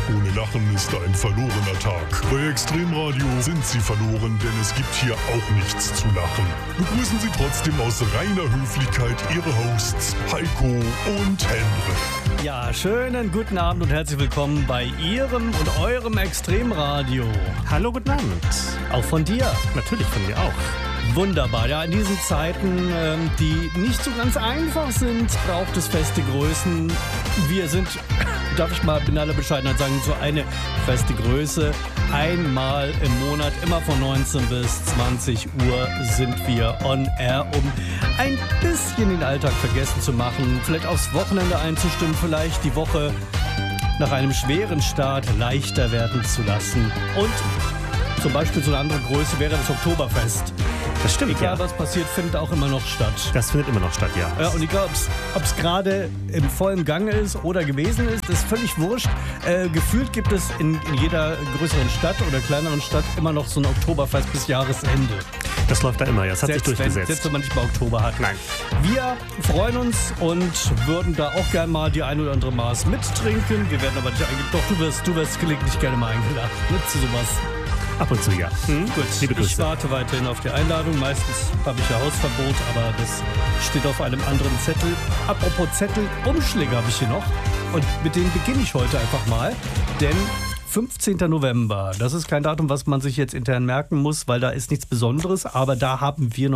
ohne Lachen ist ein verlorener Tag. Bei Extremradio sind Sie verloren, denn es gibt hier auch nichts zu lachen. Begrüßen Sie trotzdem aus reiner Höflichkeit Ihre Hosts Heiko und Henrik. Ja, schönen guten Abend und herzlich willkommen bei Ihrem und eurem Extremradio. Hallo, guten Abend. Auch von dir. Natürlich von mir auch. Wunderbar. Ja, in diesen Zeiten, die nicht so ganz einfach sind, braucht es feste Größen. Wir sind, darf ich mal in aller Bescheidenheit sagen, so eine feste Größe. Einmal im Monat, immer von 19 bis 20 Uhr sind wir on air, um ein bisschen den Alltag vergessen zu machen, vielleicht aufs Wochenende einzustimmen, vielleicht die Woche nach einem schweren Start leichter werden zu lassen. Und zum Beispiel so eine andere Größe wäre das Oktoberfest. Das stimmt, egal, was passiert, findet auch immer noch statt. Das findet immer noch statt, ja. Ja, und egal, ob es gerade im vollen Gange ist oder gewesen ist völlig wurscht. Gefühlt gibt es in jeder größeren Stadt oder kleineren Stadt immer noch so ein Oktoberfest bis Jahresende. Das läuft da immer, ja. Das hat sich durchgesetzt. Selbst wenn man nicht mal Oktober hat. Nein. Wir freuen uns und würden da auch gerne mal die ein oder andere Maß mittrinken. Wir werden aber nicht eingeladen. Doch, du wirst gelegentlich gerne mal eingeladen, ne, zu sowas. Ab und zu, ja. Gut, Liebe Grüße. Ich warte weiterhin auf die Einladung. Meistens habe ich ja Hausverbot, aber das steht auf einem anderen Zettel. Apropos Zettel, Umschläge habe ich hier noch. Und mit denen beginne ich heute einfach mal. Denn 15. November, das ist kein Datum, was man sich jetzt intern merken muss, weil da ist nichts Besonderes. Aber da haben wir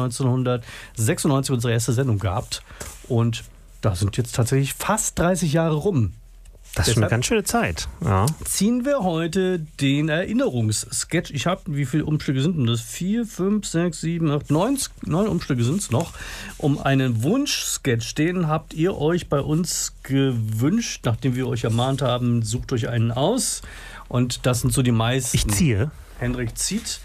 1996 unsere erste Sendung gehabt. Und da sind jetzt tatsächlich fast 30 Jahre rum. Das ist schon eine ganz schöne Zeit. Ja. Ziehen wir heute den Erinnerungssketch. Ich habe, wie viele Umschläge sind denn das? 4, 5, 6, 7, 8, 9 Umschläge sind es noch. Um einen Wunschsketch, den habt ihr euch bei uns gewünscht. Nachdem wir euch ermahnt haben, sucht euch einen aus. Und das sind so die meisten. Ich ziehe. Henrik zieht.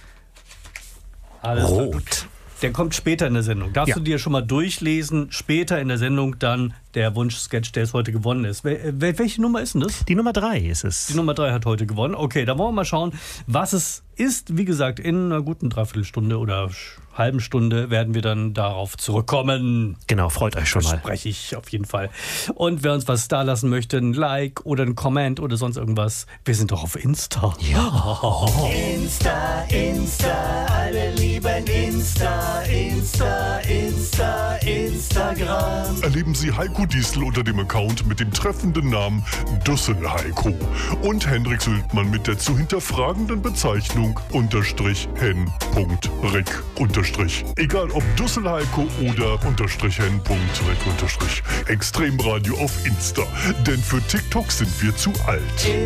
Alles Rot. Der kommt später in der Sendung. Darfst du dir schon mal durchlesen? Später in der Sendung dann der Wunschsketch, der es heute gewonnen ist. Welche Nummer ist denn das? Die Nummer 3 ist es. Die Nummer 3 hat heute gewonnen. Okay, da wollen wir mal schauen, was es ist. Wie gesagt, in einer guten Dreiviertelstunde oder halben Stunde werden wir dann darauf zurückkommen. Genau, freut euch schon mal. Verspreche ich auf jeden Fall. Und wer uns was da lassen möchte, ein Like oder ein Comment oder sonst irgendwas, wir sind doch auf Insta. Ja. Insta, alle lieben Insta, Instagram. Erleben Sie Heiko Diesel unter dem Account mit dem treffenden Namen Düssel Heiko und Henrik Sültmann mit der zu hinterfragenden Bezeichnung _hen.rick_. Egal ob Düssel Heiko oder _hen.rick_. Extremradio auf Insta, denn für TikTok sind wir zu alt.